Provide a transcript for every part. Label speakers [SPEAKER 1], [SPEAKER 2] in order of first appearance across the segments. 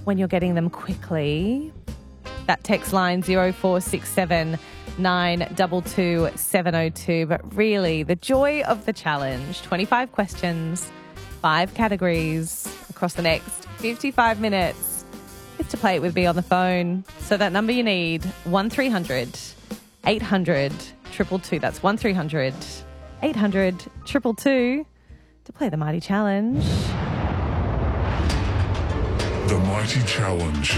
[SPEAKER 1] when you're getting them quickly. That text line 0467 922 702. But really, the joy of the challenge, 25 questions, 5 categories across the next 55 minutes, is to play it with me on the phone. So that number you need, 1300 800 222. That's 1300 800 222 to play the Mighty Challenge.
[SPEAKER 2] The Mighty Challenge.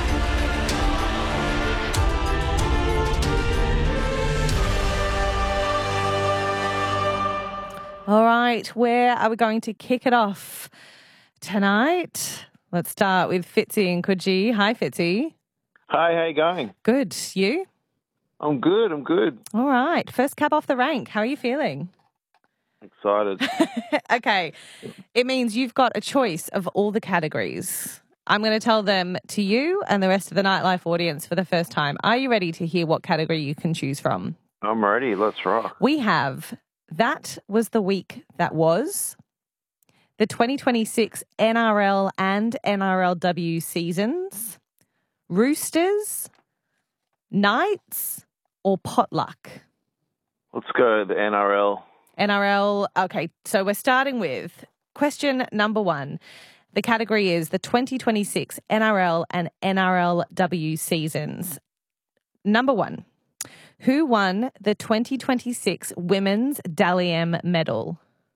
[SPEAKER 1] All right, where are we going to kick it off tonight? Let's start with Fitzy and Coogee. Hi, Fitzy.
[SPEAKER 3] Hi, how you going?
[SPEAKER 1] Good. You?
[SPEAKER 3] I'm good.
[SPEAKER 1] All right. First cab off the rank. How are you feeling?
[SPEAKER 3] Excited.
[SPEAKER 1] Okay. It means you've got a choice of all the categories. I'm going to tell them to you and the rest of the Nightlife audience for the first time. Are you ready to hear what category you can choose from?
[SPEAKER 3] I'm ready. Let's rock.
[SPEAKER 1] We have That Was the Week That Was, the 2026 NRL and NRLW seasons, Roosters, Knights, or Potluck?
[SPEAKER 3] Let's go the NRL.
[SPEAKER 1] NRL. Okay, so we're starting with question number 1. The category is the 2026 NRL and NRLW seasons. Number 1. Who won the 2026 Women's Dally M medal?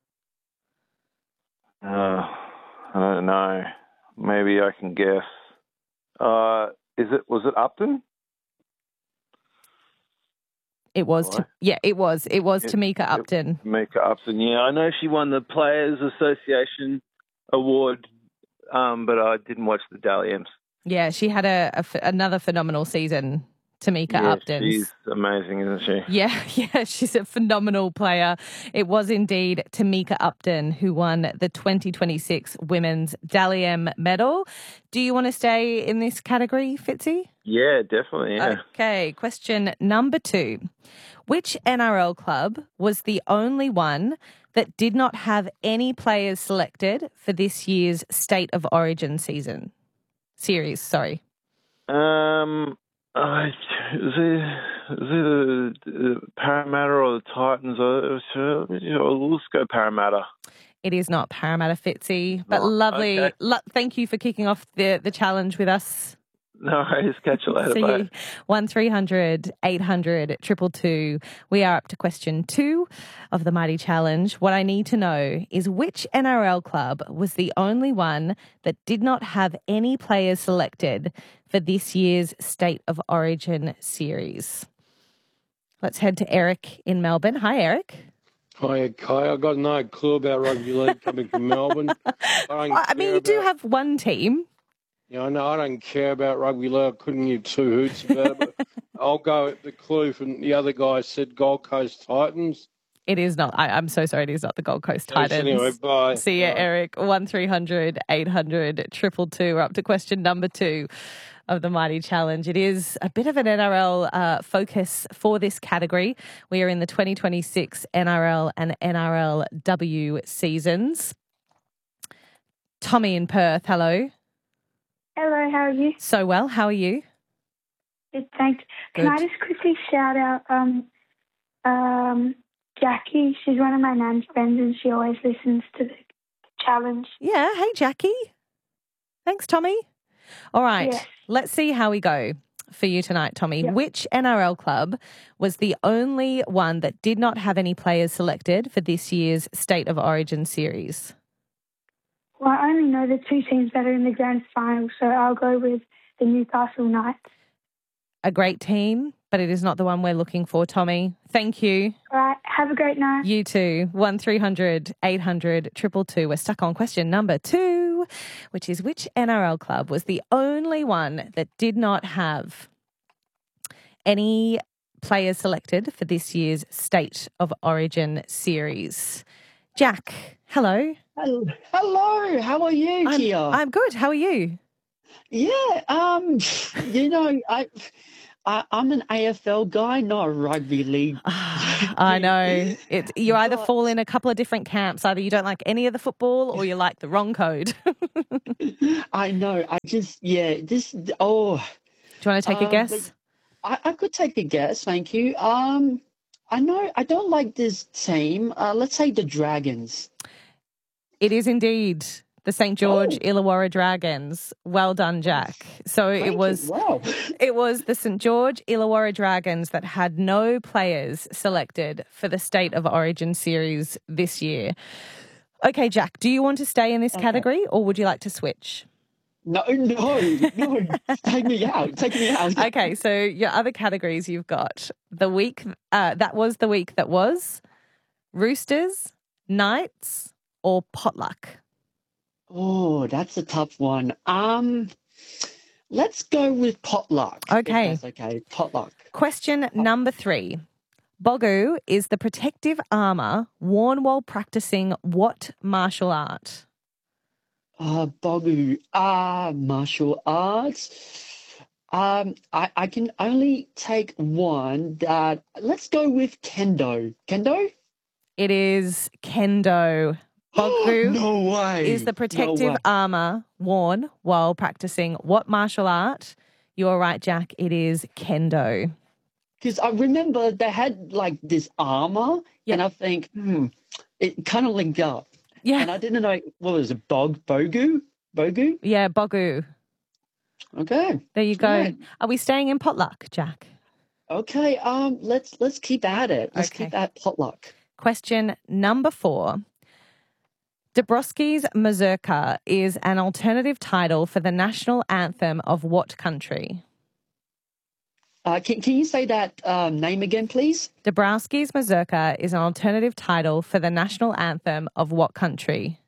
[SPEAKER 3] I don't know. Maybe I can guess. Was it Upton?
[SPEAKER 1] It was. It was Tamika Upton.
[SPEAKER 3] Tamika Upton. Yeah, I know she won the Players Association award, but I didn't watch the Dally M's.
[SPEAKER 1] Yeah, she had another phenomenal season. Tamika Upton.
[SPEAKER 3] She's amazing, isn't she?
[SPEAKER 1] Yeah, she's a phenomenal player. It was indeed Tamika Upton who won the 2026 Women's Dally M medal. Do you want to stay in this category, Fitzy?
[SPEAKER 3] Yeah, definitely, yeah.
[SPEAKER 1] Okay, question number 2. Which NRL club was the only one that did not have any players selected for this year's State of Origin series? Sorry.
[SPEAKER 3] Is it the Parramatta or the Titans? Let's go Parramatta.
[SPEAKER 1] It is not Parramatta, Fitzy, but lovely.
[SPEAKER 3] Okay.
[SPEAKER 1] Thank you for kicking off the challenge with us.
[SPEAKER 3] No worries. Catch you later.
[SPEAKER 1] See
[SPEAKER 3] Bye.
[SPEAKER 1] you. 1300 800 222. We are up to question 2 of the Mighty Challenge. What I need to know is which NRL club was the only one that did not have any players selected for this year's State of Origin series. Let's head to Eric in Melbourne. Hi, Eric.
[SPEAKER 4] Hi, Kai. I've got no clue about rugby league coming from Melbourne.
[SPEAKER 1] I mean, you do have one team.
[SPEAKER 4] Yeah, I know. I don't care about rugby league. I couldn't give 2 hoots about it. But I'll go with the clue from the other guy said Gold Coast Titans.
[SPEAKER 1] It is not. I'm so sorry. It is not the Gold Coast Titans.
[SPEAKER 4] Anyway, bye.
[SPEAKER 1] See you, Eric. 1300 800 222. We're up to question number 2 of the Mighty Challenge. It is a bit of an NRL focus for this category. We are in the 2026 NRL and NRLW seasons. Tommy in Perth, hello.
[SPEAKER 5] Hello, how are you?
[SPEAKER 1] So well, how are you?
[SPEAKER 5] Good, thanks.
[SPEAKER 1] Good.
[SPEAKER 5] Can I just quickly shout out Jackie? She's one of my nan's friends and she always listens to the challenge.
[SPEAKER 1] Yeah, hey Jackie. Thanks, Tommy. All right,
[SPEAKER 5] Yes.
[SPEAKER 1] Let's see how we go for you tonight, Tommy.
[SPEAKER 5] Yep.
[SPEAKER 1] Which NRL club was the only one that did not have any players selected for this year's State of Origin series?
[SPEAKER 5] Well, I only know the 2 teams that are in the grand final, so I'll go with the Newcastle Knights.
[SPEAKER 1] A great team, but it is not the one we're looking for, Tommy. Thank you.
[SPEAKER 5] All right, have a great night.
[SPEAKER 1] You too. 1300 800 222. We're stuck on question number 2, which is which NRL club was the only one that did not have any players selected for this year's State of Origin series? Jack, hello.
[SPEAKER 6] Hello, how are you, Kia?
[SPEAKER 1] I'm good. How are you?
[SPEAKER 6] Yeah, I'm an AFL guy, not a rugby league
[SPEAKER 1] I know. You either
[SPEAKER 6] But-
[SPEAKER 1] fall in a couple of different camps. Either you don't like any of the football or you like the wrong code. Do
[SPEAKER 6] I know. This.
[SPEAKER 1] you want to take a guess?
[SPEAKER 6] I could take a guess. Thank you. I know. I don't like this team. Let's say the Dragons.
[SPEAKER 1] It is indeed the St. George Illawarra Dragons. Well done, Jack. So
[SPEAKER 6] Thank
[SPEAKER 1] it
[SPEAKER 6] you.
[SPEAKER 1] was
[SPEAKER 6] Wow.
[SPEAKER 1] it was the St. George Illawarra Dragons that had no players selected for the State of Origin series this year. Okay, Jack, do you want to stay in this category or would you like to switch?
[SPEAKER 6] No. Take me out. Take me out.
[SPEAKER 1] Okay, so your other categories you've got the week that was the week that was, Roosters, Knights, or Potluck.
[SPEAKER 6] Oh, that's a tough one. Let's go with potluck. if
[SPEAKER 1] Okay.
[SPEAKER 6] that's okay. Potluck.
[SPEAKER 1] Question number 3. Bogu is the protective armour worn while practicing what martial art?
[SPEAKER 6] Bogu. Martial arts. I can only take one that let's go with kendo. Kendo?
[SPEAKER 1] It is kendo. Bogu
[SPEAKER 6] No way.
[SPEAKER 1] is the
[SPEAKER 6] No
[SPEAKER 1] protective
[SPEAKER 6] way.
[SPEAKER 1] armour worn while practicing what martial art? You're right, Jack. It is kendo.
[SPEAKER 6] Because I remember they had like this armor, and I think, it kind of linked up.
[SPEAKER 1] Yeah.
[SPEAKER 6] And I didn't know what was it, Bogu? Bogu?
[SPEAKER 1] Yeah, Bogu.
[SPEAKER 6] Okay.
[SPEAKER 1] There you go.
[SPEAKER 6] Right.
[SPEAKER 1] Are we staying in potluck, Jack?
[SPEAKER 6] Okay. Let's keep at it. Let's
[SPEAKER 1] Okay.
[SPEAKER 6] keep at potluck.
[SPEAKER 1] Question number 4. Dabrowski's Mazurka is an alternative title for the national anthem of what country?
[SPEAKER 6] Can you say that name again, please?
[SPEAKER 1] Dabrowski's Mazurka is an alternative title for the national anthem of what country?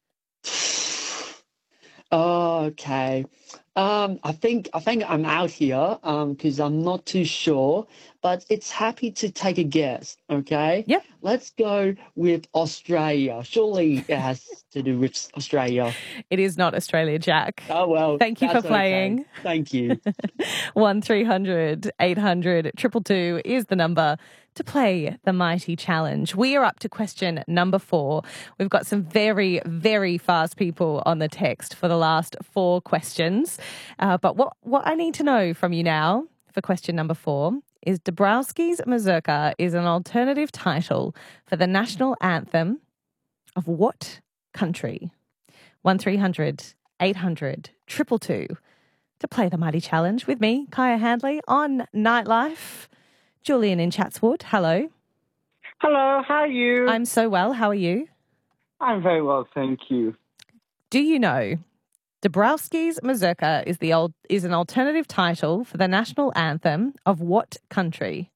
[SPEAKER 6] Okay. I think I'm out here because I'm not too sure, but it's happy to take a guess. Okay.
[SPEAKER 1] Yep.
[SPEAKER 6] Let's go with Australia. Surely it has to do with Australia.
[SPEAKER 1] It is not Australia, Jack.
[SPEAKER 6] Oh well.
[SPEAKER 1] Thank you for
[SPEAKER 6] that's okay.
[SPEAKER 1] playing.
[SPEAKER 6] Thank you.
[SPEAKER 1] 1300 800 222 is the number to play the Mighty Challenge. We are up to question number 4. We've got some very, very fast people on the text for the last 4 questions. But what I need to know from you now for question number 4 is Dabrowski's Mazurka is an alternative title for the national anthem of what country? 1300 800 222 to play the Mighty Challenge with me, Kaya Handley, on Nightlife. Julian in Chatswood, hello.
[SPEAKER 7] Hello, how are you?
[SPEAKER 1] I'm so well. How are you?
[SPEAKER 7] I'm very well, thank you.
[SPEAKER 1] Do you know Dabrowski's Mazurka is an alternative title for the national anthem of what country?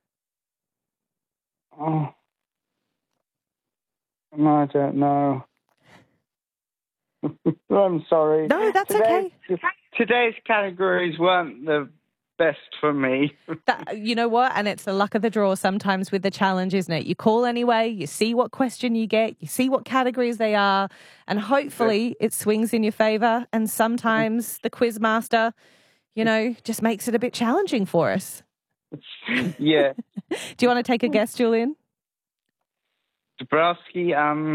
[SPEAKER 7] Oh, no, I don't know. I'm sorry.
[SPEAKER 1] No, that's okay.
[SPEAKER 7] Today's categories weren't the best for me.
[SPEAKER 1] You know what? And it's the luck of the draw sometimes with the challenge, isn't it? You call anyway, you see what question you get, you see what categories they are, and hopefully it swings in your favour. And sometimes the quiz master, just makes it a bit challenging for us.
[SPEAKER 7] Yeah.
[SPEAKER 1] Do you want to take a guess, Julian?
[SPEAKER 7] Dabrowski,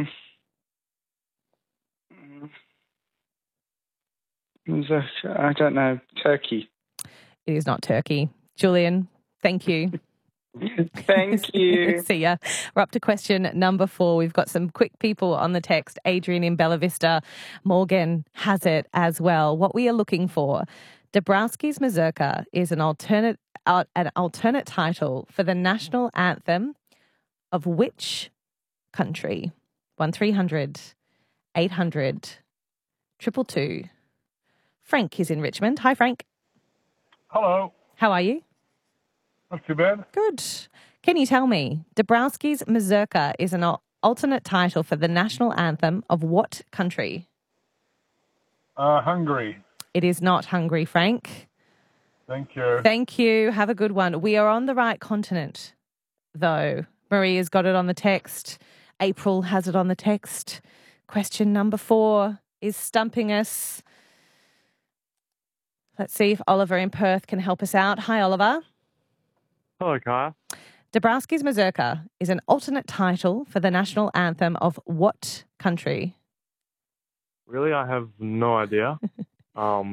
[SPEAKER 7] I don't know, Turkey.
[SPEAKER 1] It is not Turkey. Julian, thank you.
[SPEAKER 7] Thank you.
[SPEAKER 1] See ya. We're up to question number 4. We've got some quick people on the text. Adrian in Bella Vista. Morgan has it as well. What we are looking for. Dabrowski's Mazurka is an alternate title for the national anthem of which country? 1300 800 222. Frank is in Richmond. Hi, Frank.
[SPEAKER 8] Hello.
[SPEAKER 1] How are you?
[SPEAKER 8] Not too bad.
[SPEAKER 1] Good. Can you tell me, Dabrowski's Mazurka is an alternate title for the national anthem of what country?
[SPEAKER 8] Hungary.
[SPEAKER 1] It is not Hungary, Frank.
[SPEAKER 8] Thank you.
[SPEAKER 1] Thank you. Have a good one. We are on the right continent, though. Maria's got it on the text. April has it on the text. Question number 4 is stumping us. Let's see if Oliver in Perth can help us out. Hi, Oliver.
[SPEAKER 9] Hello, Kaya.
[SPEAKER 1] Dabrowski's Mazurka is an alternate title for the national anthem of what country?
[SPEAKER 8] Really, I have no idea.